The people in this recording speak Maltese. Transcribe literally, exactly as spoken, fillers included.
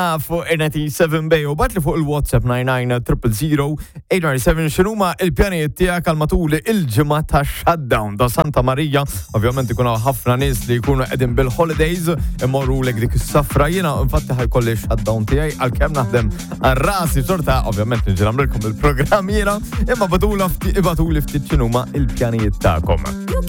fuq Eneti seven Bay u bat li fuq il-WhatsApp nine nine zero zero eight nine seven x'inhuma il-pjanijiet tiegħek għal matul il-ġimgħa ta' shutdown ta' Santa Marija. Ovvjament ikun ħafna nies li jkunu qegħdin bil-holidays imorru lek dik is-safra. Jiena infatti ħajkolli shutdown tiegħi għalkemm naħdem għar-rasi xorta ovvjament niġi nagħmlilkom il-programm jiena imma batula ibatu li ftit x'inhuma il-pjanijiet tagħkom.